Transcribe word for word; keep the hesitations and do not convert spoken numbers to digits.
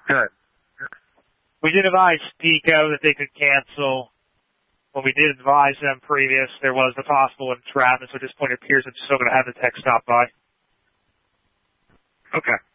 Good. We did advise PECO that they could cancel. When we did advise them previous, there was the possible entrapment, so at this point it appears it's still going to have the tech stop by. Okay.